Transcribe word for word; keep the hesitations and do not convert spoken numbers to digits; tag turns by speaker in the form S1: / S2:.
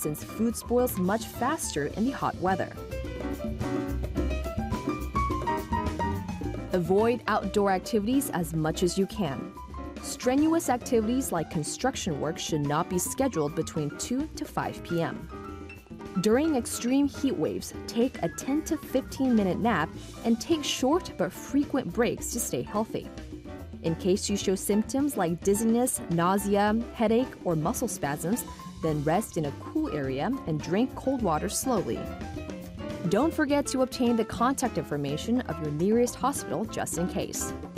S1: since food spoils much faster in the hot weather. Avoid outdoor activities as much as you can. Strenuous activities like construction work should not be scheduled between two to five p m During extreme heat waves, take a ten to fifteen minute nap and take short but frequent breaks to stay healthy. In case you show symptoms like dizziness, nausea, headache, or muscle spasms, then rest in a cool area and drink cold water slowly. Don't forget to obtain the contact information of your nearest hospital just in case.